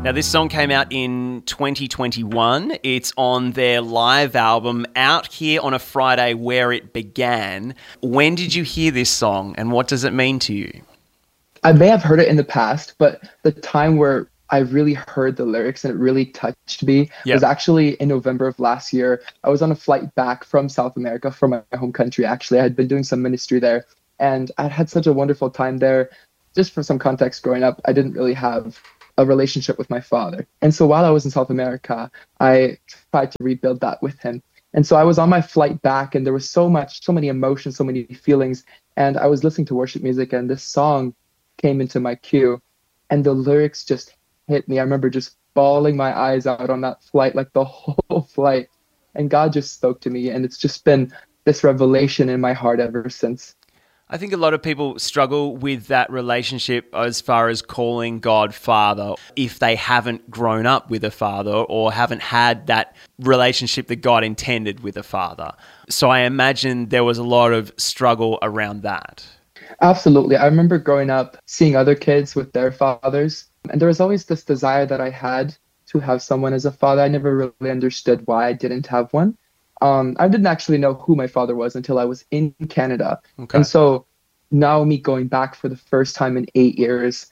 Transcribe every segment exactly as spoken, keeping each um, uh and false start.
Now, this song came out in twenty twenty-one. It's on their live album, Out Here on a Friday, Where It Began. When did you hear this song, and what does it mean to you? I may have heard it in the past, but the time where I really heard the lyrics and it really touched me Yep. was actually in November of last year. I was on a flight back from South America, from my home country, actually. I had been doing some ministry there, and I had such a wonderful time there. Just for some context, growing up, I didn't really have a relationship with my father. And so while I was in South America, I tried to rebuild that with him. And so I was on my flight back, and there was so much, so many emotions, so many feelings. And I was listening to worship music, and this song came into my queue, and the lyrics just hit me. I remember just bawling my eyes out on that flight, like the whole flight. And God just spoke to me, and it's just been this revelation in my heart ever since. I think a lot of people struggle with that relationship as far as calling God Father if they haven't grown up with a father or haven't had that relationship that God intended with a father. So I imagine there was a lot of struggle around that. Absolutely. I remember growing up seeing other kids with their fathers, and there was always this desire that I had to have someone as a father. I never really understood why I didn't have one. Um, I didn't actually know who my father was until I was in Canada. Okay. And so now me going back for the first time in eight years,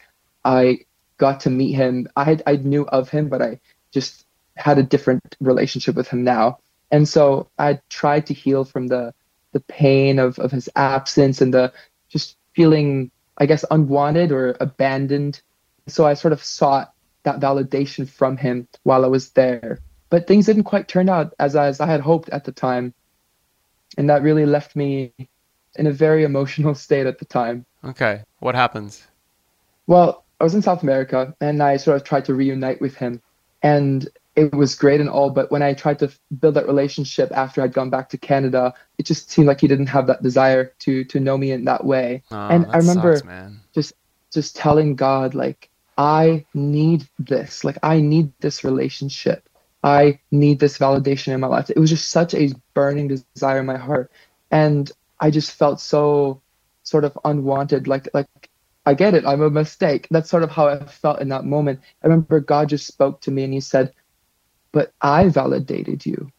I got to meet him. I had, I knew of him, but I just had a different relationship with him now. And so I tried to heal from the the pain of, of his absence and the just feeling, I guess, unwanted or abandoned. So I sort of sought that validation from him while I was there. But things didn't quite turn out as, as I had hoped at the time. And that really left me in a very emotional state at the time. Okay. What happens? Well, I was in South America, and I sort of tried to reunite with him. And it was great and all, but when I tried to build that relationship after I'd gone back to Canada, it just seemed like he didn't have that desire to to know me in that way. Oh, and that I remember sucks, man. just just telling God, like, I need this. Like, I need this relationship. I need this validation in my life. It was just such a burning desire in my heart. And I just felt so sort of unwanted. Like, like I get it. I'm a mistake. That's sort of how I felt in that moment. I remember God just spoke to me and he said, but I validated you.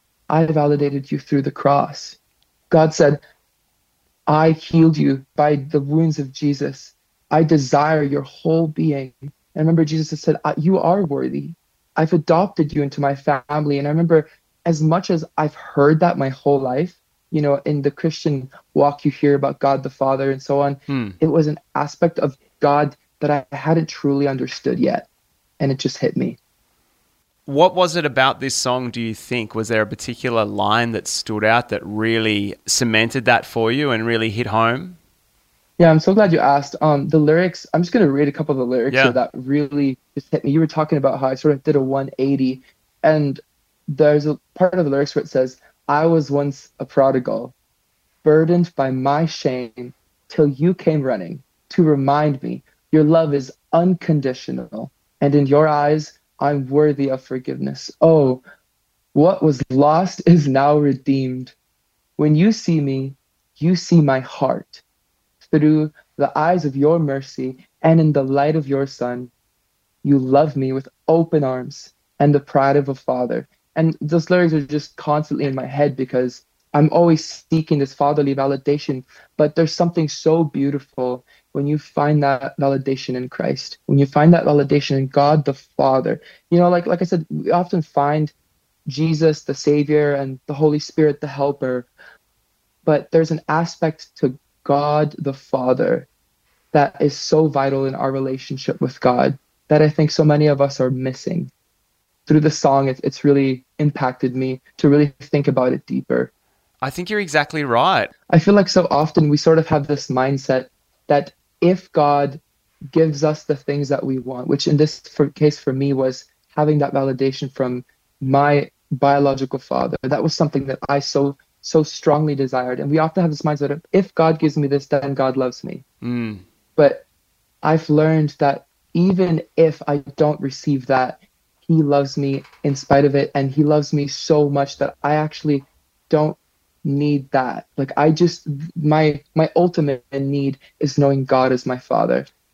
I validated you through the cross. God said, I healed you by the wounds of Jesus. I desire your whole being. And I remember Jesus said, you are worthy. I've adopted you into my family. And I remember, as much as I've heard that my whole life, you know, in the Christian walk, you hear about God the Father and so on. Hmm. It was an aspect of God that I hadn't truly understood yet. And it just hit me. What was it about this song, do you think? Was there a particular line that stood out that really cemented that for you and really hit home? Yeah, I'm so glad you asked. Um, the lyrics, I'm just going to read a couple of the lyrics Yeah. here that really just hit me. You were talking about how I sort of did a one eighty, and there's a part of the lyrics where it says, I was once a prodigal, burdened by my shame, till you came running to remind me your love is unconditional, and in your eyes, I'm worthy of forgiveness. Oh, what was lost is now redeemed. When you see me, you see my heart. Through the eyes of your mercy and in the light of your Son, you love me with open arms and the pride of a father. And those lyrics are just constantly in my head because I'm always seeking this fatherly validation. But there's something so beautiful when you find that validation in Christ, when you find that validation in God the Father. You know, like like I said, we often find Jesus, the Savior, and the Holy Spirit, the Helper. But there's an aspect to God the Father that is so vital in our relationship with God that I think so many of us are missing. Through the song, it's, it's really impacted me to really think about it deeper. I think you're exactly right. I feel like so often we sort of have this mindset that if God gives us the things that we want, which in this for, case for me was having that validation from my biological father, that was something that I so so strongly desired. And we often have this mindset of, if God gives me this, then God loves me. Mm. But I've learned that even if I don't receive that, he loves me in spite of it. And he loves me so much that I actually don't need that. Like I just, my, my ultimate need is knowing God as my father.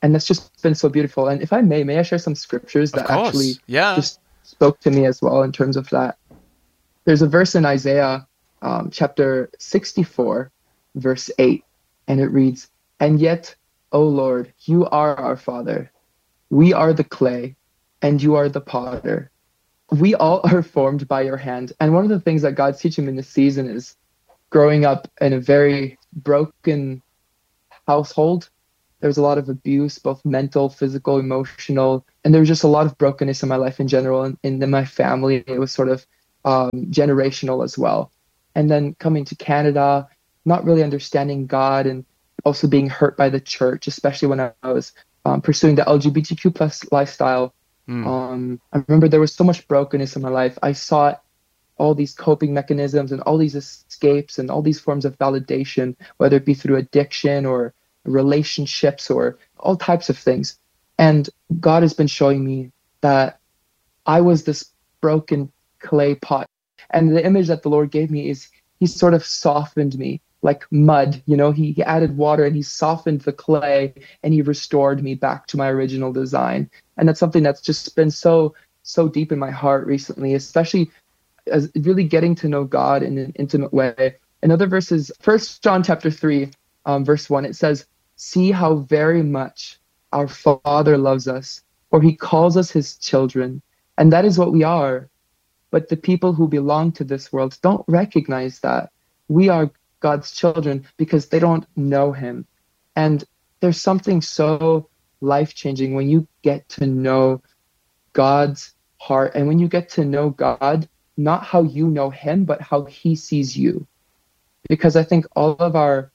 And that's just been so beautiful. And if I may, may I share some scriptures Of that course. actually Yeah. just spoke to me as well in terms of that? There's a verse in Isaiah um, chapter sixty-four, verse eight, and it reads, "And yet, O Lord, you are our Father. We are the clay, and you are the potter. We all are formed by your hand." And one of the things that God's teaching me in this season is growing up in a very broken household. There was a lot of abuse, both mental, physical, emotional, and there was just a lot of brokenness in my life in general, and, and in my family. It was sort of um, generational as well. And then coming to Canada, not really understanding God, and also being hurt by the church, especially when I was um, pursuing the L G B T Q plus lifestyle. Mm. Um, I remember there was so much brokenness in my life. I sought all these coping mechanisms and all these escapes and all these forms of validation, whether it be through addiction or relationships or all types of things. And God has been showing me that I was this broken clay pot. And the image that the Lord gave me is he sort of softened me like mud. You know, he, he added water and he softened the clay and he restored me back to my original design. And that's something that's just been so, so deep in my heart recently, especially as really getting to know God in an intimate way. Another verse is First John chapter three, um, verse one. It says, "See how very much our Father loves us, for he calls us his children." And that is what we are. But the people who belong to this world don't recognize that. We are God's children because they don't know him. And there's something so life-changing when you get to know God's heart, and when you get to know God, not how you know him, but how he sees you. Because I think all of our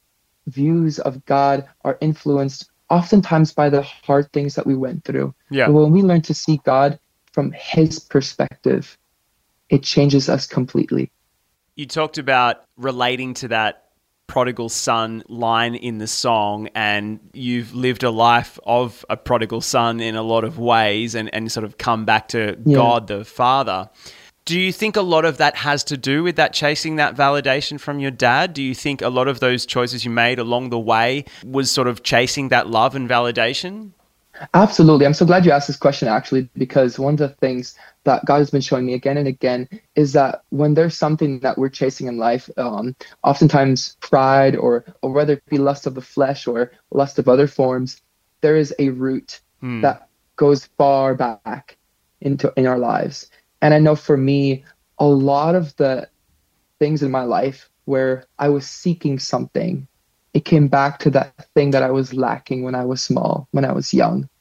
views of God are influenced oftentimes by the hard things that we went through. Yeah. But when we learn to see God from his perspective, it changes us completely. You talked about relating to that prodigal son line in the song, and you've lived a life of a prodigal son in a lot of ways, and, and sort of come back to Yeah. God the Father. Do you think a lot of that has to do with that chasing that validation from your dad? Do you think a lot of those choices you made along the way was sort of chasing that love and validation? Absolutely. I'm so glad you asked this question, actually, because one of the things that God has been showing me again and again is that when there's something that we're chasing in life, um, oftentimes pride or, or whether it be lust of the flesh or lust of other forms, there is a root Hmm. that goes far back into in our lives. And I know for me, a lot of the things in my life where I was seeking something, it came back to that thing that I was lacking when I was small, when I was young.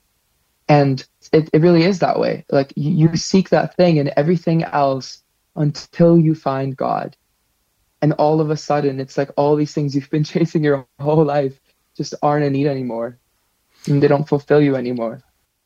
And it, it really is that way. Like you, you seek that thing and everything else until you find God. And all of a sudden, it's like all these things you've been chasing your whole life just aren't in need anymore. And they don't fulfill you anymore.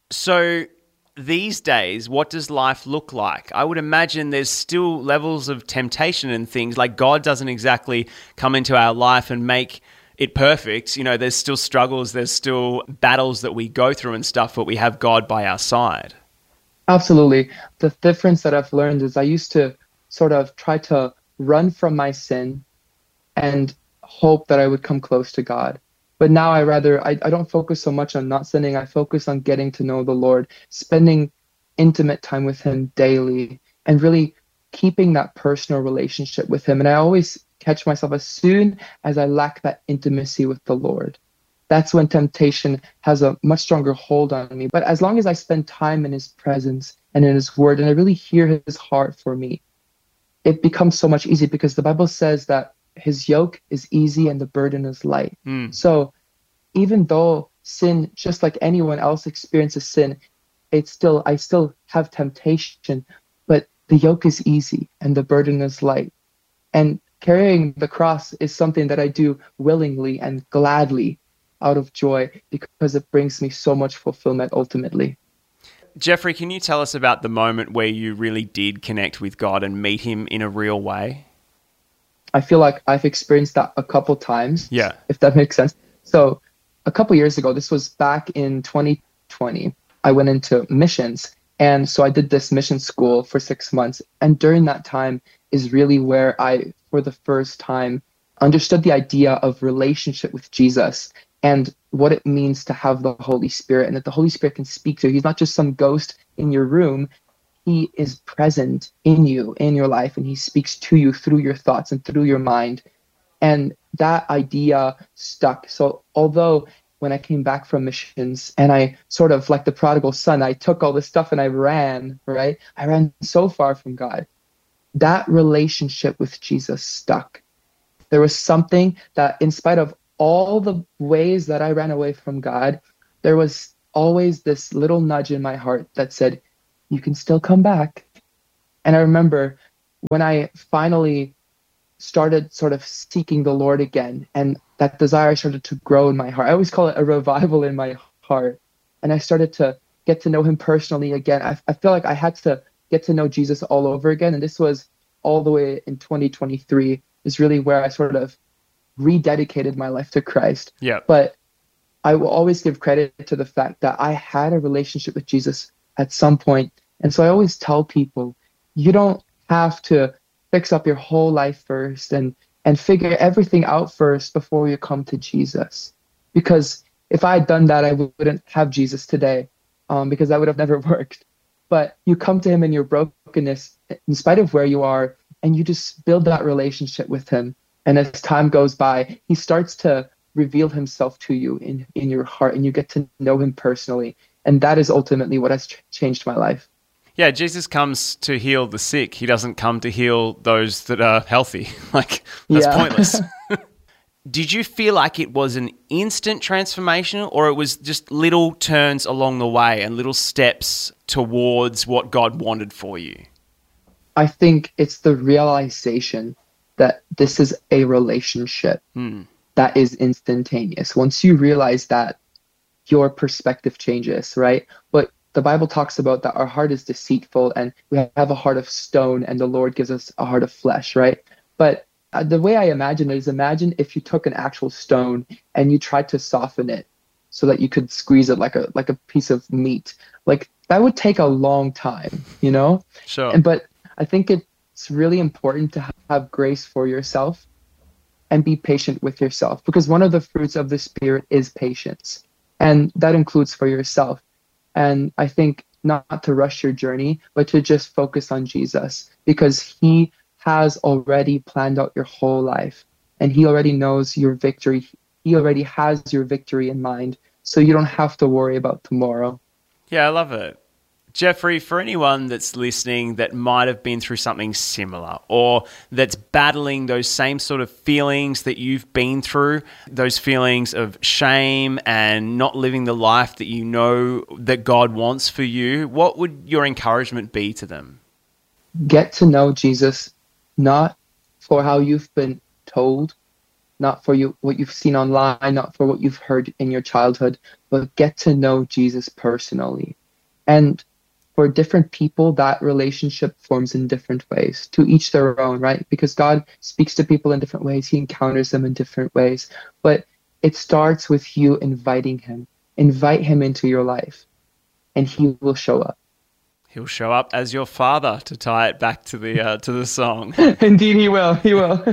So these days, what does life look like? I would imagine there's still levels of temptation and things. Like God doesn't exactly come into our life and make it perfect. You know, there's still struggles, there's still battles that we go through and stuff, but we have God by our side. Absolutely. The difference that I've learned is I used to sort of try to run from my sin and hope that I would come close to God. But now I rather, I, I don't focus so much on not sinning. I focus on getting to know the Lord, spending intimate time with him daily, and really keeping that personal relationship with him. And I always catch myself as soon as I lack that intimacy with the Lord. That's when temptation has a much stronger hold on me. But as long as I spend time in his presence and in his word, and I really hear his heart for me, it becomes so much easier, because the Bible says that his yoke is easy and the burden is light. Mm. So even though sin, just like anyone else experiences sin, it's still, I still have temptation, but the yoke is easy and the burden is light. And carrying the cross is something that I do willingly and gladly out of joy, because it brings me so much fulfillment ultimately. Jeffrey, can you tell us about the moment where you really did connect with God and meet him in a real way? I feel like I've experienced that a couple times, Yeah. if that makes sense. So a couple years ago, this was back in twenty twenty, I went into missions. And so I did this mission school for six months. And during that time is really where I, for the first time, understood the idea of relationship with Jesus. And what it means to have the Holy Spirit, and that the Holy Spirit can speak to you. He's not just some ghost in your room. He is present in you, in your life, and he speaks to you through your thoughts and through your mind. And that idea stuck. So although when I came back from missions and I sort of, like the prodigal son, I took all this stuff and I ran, right? I ran so far from God. That relationship with Jesus stuck. There was something that, in spite of all the ways that I ran away from God, there was always this little nudge in my heart that said, you can still come back. And I remember when I finally started sort of seeking the Lord again, and that desire started to grow in my heart. I always call it a revival in my heart. And I started to get to know him personally again. I, I feel like I had to get to know Jesus all over again. And this was all the way in twenty twenty-three is really where I sort of rededicated my life to Christ. Yeah. But I will always give credit to the fact that I had a relationship with Jesus at some point. And so I always tell people, you don't have to fix up your whole life first and, and figure everything out first before you come to Jesus. Because if I had done that, I wouldn't have Jesus today, um, because that would have never worked. But you come to him in your brokenness, in spite of where you are, and you just build that relationship with him. And as time goes by, he starts to reveal himself to you in, in your heart, and you get to know him personally. And that is ultimately what has ch- changed my life. Yeah, Jesus comes to heal the sick. He doesn't come to heal those that are healthy. Like, that's Yeah. pointless. Did you feel like it was an instant transformation, or it was just little turns along the way and little steps towards what God wanted for you? I think it's the realization that this is a relationship Hmm. that is instantaneous. Once you realize that, your perspective changes, right? But the Bible talks about that our heart is deceitful and we have a heart of stone and the Lord gives us a heart of flesh, right? But uh, the way I imagine it is, imagine if you took an actual stone and you tried to soften it so that you could squeeze it like a like a piece of meat. Like, that would take a long time, you know? Sure. And but I think it's really important to have grace for yourself and be patient with yourself, because one of the fruits of the Spirit is patience. And that includes for yourself. And I think not to rush your journey, but to just focus on Jesus, because he has already planned out your whole life and he already knows your victory. He already has your victory in mind. So you don't have to worry about tomorrow. Yeah, I love it. Jeffrey, for anyone that's listening that might have been through something similar or that's battling those same sort of feelings that you've been through, those feelings of shame and not living the life that you know that God wants for you, what would your encouragement be to them? Get to know Jesus, not for how you've been told, not for you what you've seen online, not for what you've heard in your childhood, but get to know Jesus personally. And for different people, that relationship forms in different ways, to each their own, right? Because God speaks to people in different ways. He encounters them in different ways. But it starts with you inviting him. Invite him into your life, and he will show up. He'll show up as your father, to tie it back to the uh, to the song. Indeed, he will. He will.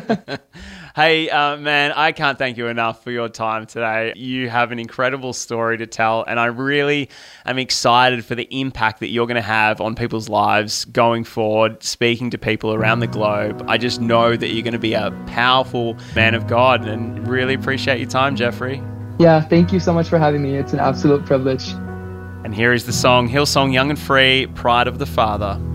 Hey, uh, man, I can't thank you enough for your time today. You have an incredible story to tell, and I really am excited for the impact that you're going to have on people's lives going forward, speaking to people around the globe. I just know that you're going to be a powerful man of God, and really appreciate your time, Jeffrey. Yeah, thank you so much for having me. It's an absolute privilege. And here is the song, Hillsong Young and Free, Pride of the Father.